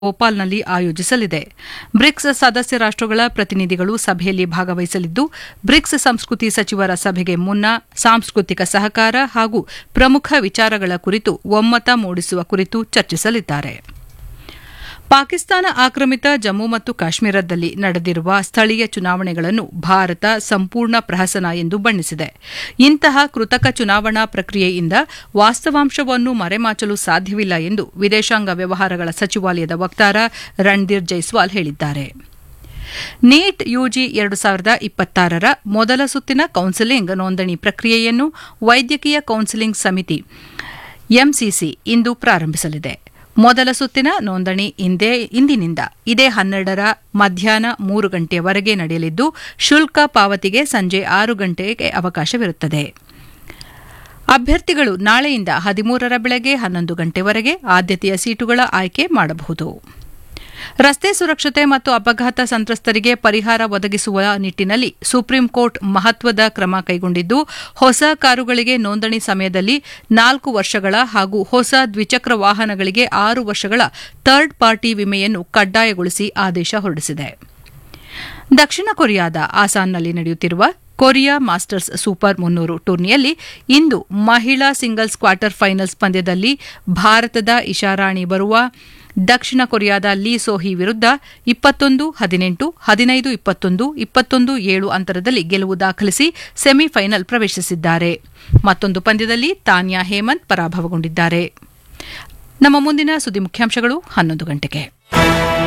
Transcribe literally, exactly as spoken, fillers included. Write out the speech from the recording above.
ಭೋಪಾಲ್ನಲ್ಲಿ ಆಯೋಜಿಸಲಿದೆ. BRICS ಸದಸ್ಯ ರಾಷ್ಟಗಳ ಪ್ರತಿನಿಧಿಗಳು ಸಭೆಯಲ್ಲಿ ಭಾಗವಹಿಸಲಿದ್ದು, ಬ್ರಿಕ್ಸ್ ಸಂಸ್ಕೃತಿ ಸಚಿವರ ಸಭೆಗೆ ಮುನ್ನ ಸಾಂಸ್ಕೃತಿಕ ಸಹಕಾರ ಹಾಗೂ ಪ್ರಮುಖ ವಿಚಾರಗಳ ಕುರಿತು ಒಮ್ಮತ ಮೂಡಿಸುವ ಕುರಿತು ಚರ್ಚಿಸಲಿದ್ದಾರೆ. ಪಾಕಿಸ್ತಾನ ಆಕ್ರಮಿತ ಜಮ್ಮು ಮತ್ತು ಕಾಶ್ಮೀರದಲ್ಲಿ ನಡೆದಿರುವ ಸ್ಥಳೀಯ ಚುನಾವಣೆಗಳನ್ನು ಭಾರತ ಸಂಪೂರ್ಣ ಪ್ರಹಸನ ಎಂದು ಬಣ್ಣಿಸಿದೆ. ಇಂತಹ ಕೃತಕ ಚುನಾವಣಾ ಪ್ರಕ್ರಿಯೆಯಿಂದ ವಾಸ್ತವಾಂಶವನ್ನು ಮರೆಮಾಚಲು ಸಾಧ್ಯವಿಲ್ಲ ಎಂದು ವಿದೇಶಾಂಗ ವ್ಯವಹಾರಗಳ ಸಚಿವಾಲಯದ ವಕ್ತಾರ ರಣಧೀರ್ ಜೈಸ್ವಾಲ್ ಹೇಳಿದ್ದಾರೆ. ನೀಟ್ ಯುಜಿ ಎರಡು ಸಾವಿರದ ಇಪ್ಪತ್ತಾರರ ಮೊದಲ ಸುತ್ತಿನ ಕೌನ್ಸೆಲಿಂಗ್ ನೋಂದಣಿ ಪ್ರಕ್ರಿಯೆಯನ್ನು ವೈದ್ಯಕೀಯ ಕೌನ್ಸೆಲಿಂಗ್ ಸಮಿತಿ ಎಂಸಿಸಿ ಇಂದು ಪ್ರಾರಂಭಿಸಲಿದೆ. ಮೊದಲ ಸುತ್ತಿನ ನೋಂದಣಿ ಇಂದಿನಿಂದ ಇದೇ ಹನ್ನೆರಡರ ಮಧ್ಯಾಹ್ನ ಮೂರು ಗಂಟೆಯವರೆಗೆ ನಡೆಯಲಿದ್ದು, ಶುಲ್ಕ ಪಾವತಿಗೆ ಸಂಜೆ ಆರು ಗಂಟೆಗೆ ಅವಕಾಶವಿರುತ್ತದೆ. ಅಭ್ಯರ್ಥಿಗಳು ನಾಳೆಯಿಂದ ಹದಿಮೂರರ ಬೆಳಗ್ಗೆ ಹನ್ನೊಂದು ಗಂಟೆವರೆಗೆ ಆದ್ಯತೆಯ ಸೀಟುಗಳ ಆಯ್ಕೆ ಮಾಡಬಹುದು. ರಸ್ತೆ ಸುರಕ್ಷತೆ ಮತ್ತು ಅಪಘಾತ ಸಂತ್ರಸ್ತರಿಗೆ ಪರಿಹಾರ ಒದಗಿಸುವ ನಿಟ್ಟಿನಲ್ಲಿ ಸುಪ್ರೀಂ ಕೋರ್ಟ್ ಮಹತ್ವದ ಕ್ರಮ ಕೈಗೊಂಡಿದ್ದು, ಹೊಸ ಕಾರುಗಳಿಗೆ ನೋಂದಣಿ ಸಮಯದಲ್ಲಿ ನಾಲ್ಕು ವರ್ಷಗಳ ಹಾಗೂ ಹೊಸ ದ್ವಿಚಕ್ರ ವಾಹನಗಳಿಗೆ ಆರು ವರ್ಷಗಳ ಥರ್ಡ್ ಪಾರ್ಟಿ ವಿಮೆಯನ್ನು ಕಡ್ಡಾಯಗೊಳಿಸಿ ಆದೇಶ ಹೊರಡಿಸಿದೆ. ದಕ್ಷಿಣ ಕೊರಿಯಾದ ಆಸಾನ್ನಲ್ಲಿ ನಡೆಯುತ್ತಿರುವ ಕೊರಿಯಾ ಮಾಸ್ಟರ್ಸ್ ಸೂಪರ್ ಮುನ್ನೂರು ಟೂರ್ನಿಯಲ್ಲಿ ಇಂದು ಮಹಿಳಾ ಸಿಂಗಲ್ಸ್ ಕ್ವಾರ್ಟರ್ ಫೈನಲ್ಸ್ ಪಂದ್ಯದಲ್ಲಿ ಭಾರತದ ಇಶಾರಾಣಿ ಬರುವ ದಕ್ಷಿಣ ಕೊರಿಯಾದ ಲೀ ಸೋಹಿ ವಿರುದ್ಧ ಇಪ್ಪತ್ತೊಂದು ಹದಿನೆಂಟು, ಹದಿನೈದು ಇಪ್ಪತ್ತೊಂದು, ಇಪ್ಪತ್ತೊಂದು ಏಳು ಅಂತರದಲ್ಲಿ ಗೆಲುವು ದಾಖಲಿಸಿ ಸೆಮಿಫೈನಲ್ ಪ್ರವೇಶಿಸಿದ್ದಾರೆ. ಮತ್ತೊಂದು ಪಂದ್ಯದಲ್ಲಿ ತಾನ್ಯಾ ಹೇಮಂತ್ ಪರಾಭವಗೊಂಡಿದ್ದಾರೆ. ನಮ್ಮ ಮುಂದಿನ ಸುದ್ದಿ ಮುಖ್ಯಾಂಶಗಳು ಹನ್ನೊಂದು ಗಂಟೆಗೆ.